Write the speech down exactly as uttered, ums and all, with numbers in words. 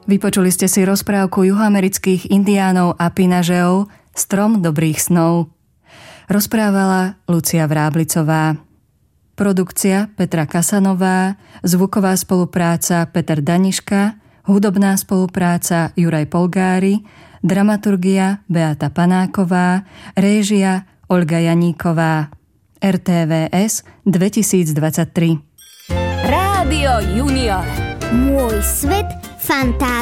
Vypočuli ste si rozprávku juhoamerických indiánov Apinažeov Strom dobrých snov. Rozprávala Lucia Vráblicová. Produkcia Petra Kasanová, zvuková spolupráca Peter Daniška, hudobná spolupráca Juraj Polgári, dramaturgia Beata Panáková, réžia Olga Janíková. er té vé es dvetisícdvadsaťtri. Rádio Junior. Môj svet fantázie.